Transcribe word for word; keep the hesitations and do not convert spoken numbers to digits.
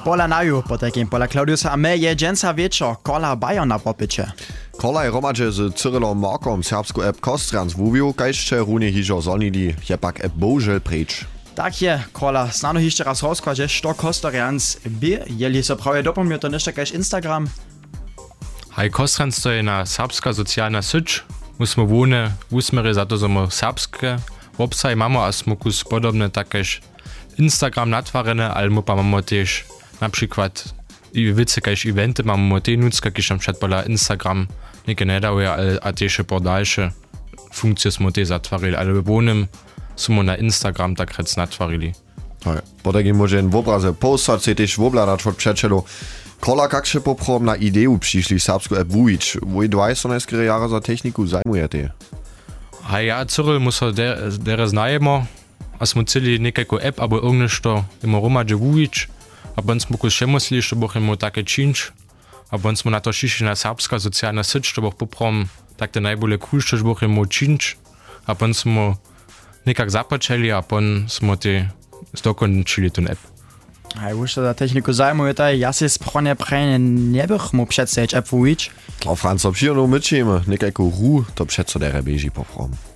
Pola naju, potekim pola Klaudiusa a me je dženca večer, kola Bajo na popycie. Kola je romadže z Cyrillom Markom serbsku app Kostrans wúviu, kajšće runie hižo zonili, je pak app bohužel preč. Tak je, kola snano hišće raz rozkładzie, što Kostorians by, jeli so prawie dopomnio to nište kajš Instagram. Haj Kostrans to je na serbska socialna syć, musimy wone usmery za to, że serbskie website mamy, a smo kus podobne takież Instagram natwarene, albo pa mamy też na przykład i wice kajś eventy mamy te nucka, kiż nam przed pola Instagram nie nie dały, ale a też po dalsze funkcje smo te zatwarili, ale wonem smo na Instagram tak rec natwarili. Hej, potekim może w obraze postać se też wobladać od przeczelu. Kola kak się poprom na ideju przyszli serbsku app wújić, woj dwaj so najskryje jara za techniku zajmujete. A ja, Cyril, muszę dere znajemo, a smo celi nekajko app, abo irgendešto ima romadže wújić, a bon smo kus še musli, što boh imel take činč, a bon smo na to šišli na serbska socialna syć, što boh poprom tak te najbolje cool, što boh imel činč, a bon smo nekak započeli, a bon smo te dokončili ten app. Hej, už to za techniku zajmujete, ja si spronie prejne ne bych mu předsejč app wújić. A Franz, ob hier no mitscheme, nekajko ru, to přeco dere beži poprom.